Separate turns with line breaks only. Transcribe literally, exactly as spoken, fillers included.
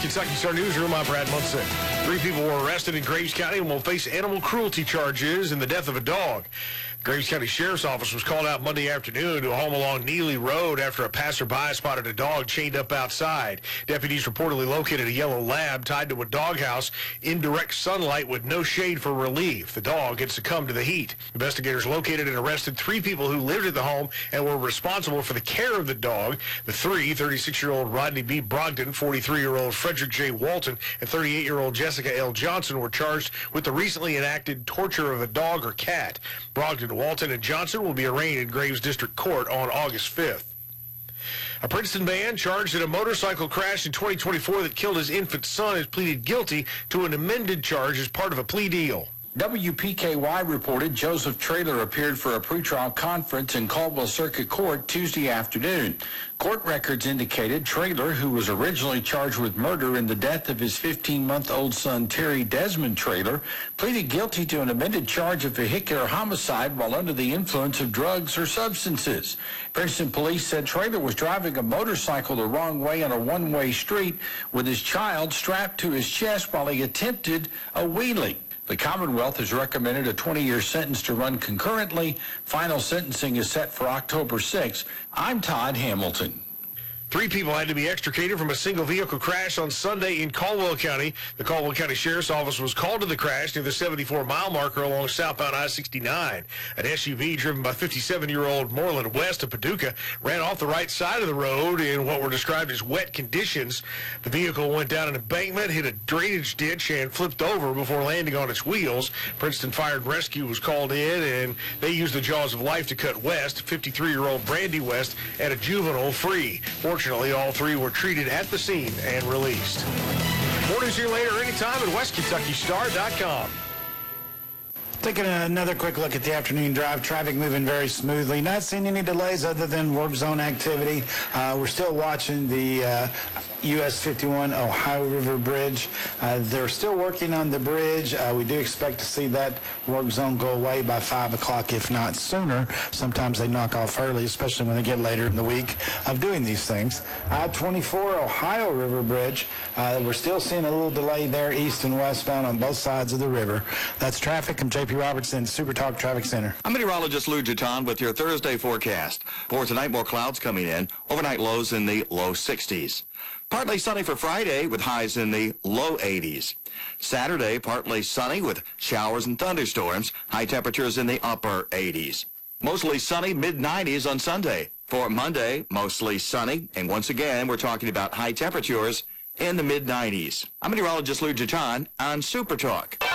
West Kentucky Star Newsroom, I'm Brad Munson. Three people were arrested in Graves County and will face animal cruelty charges in the death of a dog. Graves County Sheriff's Office was called out Monday afternoon to a home along Neely Road after a passerby spotted a dog chained up outside. Deputies reportedly located a yellow lab tied to a doghouse in direct sunlight with no shade for relief. The dog had succumbed to the heat. Investigators located and arrested three people who lived at the home and were responsible for the care of the dog. The three, thirty-six-year-old Rodney B. Brogdon, forty-three-year-old Frederick J. Walton, and thirty-eight-year-old Jessica L. Johnson, were charged with the recently enacted torture of a dog or cat. Brogdon, Walton, and Johnson will be arraigned in Graves District Court on August fifth. A Princeton man charged in a motorcycle crash in twenty twenty-four that killed his infant son has pleaded guilty to an amended charge as part of a plea deal.
W P K Y reported Joseph Traylor appeared for a pretrial conference in Caldwell Circuit Court Tuesday afternoon. Court records indicated Traylor, who was originally charged with murder in the death of his fifteen-month-old son Terry Desmond Traylor, pleaded guilty to an amended charge of vehicular homicide while under the influence of drugs or substances. Princeton police said Traylor was driving a motorcycle the wrong way on a one-way street with his child strapped to his chest while he attempted a wheelie. The Commonwealth has recommended a twenty-year sentence to run concurrently. Final sentencing is set for October sixth. I'm Todd Hamilton.
Three people had to be extricated from a single vehicle crash on Sunday in Caldwell County. The Caldwell County Sheriff's Office was called to the crash near the seventy-four mile marker along southbound I sixty-nine. An S U V driven by fifty-seven-year-old Moreland West of Paducah ran off the right side of the road in what were described as wet conditions. The vehicle went down an embankment, hit a drainage ditch, and flipped over before landing on its wheels. Princeton Fire and Rescue was called in, and they used the jaws of life to cut West, fifty-three-year-old Brandy West, and a juvenile free. Fortunately, all three were treated at the scene and released. More news here later anytime at West Kentucky Star dot com.
Taking another quick look at the afternoon drive. Traffic moving very smoothly. Not seeing any delays other than work zone activity. Uh, we're still watching the uh, U S fifty-one Ohio River Bridge. Uh, they're still working on the bridge. Uh, we do expect to see that work zone go away by five o'clock, if not sooner. Sometimes they knock off early, especially when they get later in the week of doing these things. I twenty-four Ohio River Bridge. Uh, we're still seeing a little delay there east and westbound on both sides of the river. That's traffic. I'm J P Robertson, Super Talk Traffic Center.
I'm meteorologist Lou Jeton with your Thursday forecast. For tonight, more clouds coming in. Overnight lows in the low sixties. Partly sunny for Friday with highs in the low eighties. Saturday, partly sunny with showers and thunderstorms. High temperatures in the upper eighties. Mostly sunny, mid nineties on Sunday. For Monday, mostly sunny. And once again, we're talking about high temperatures in the mid nineties. I'm meteorologist Lou Jeton on Super Talk.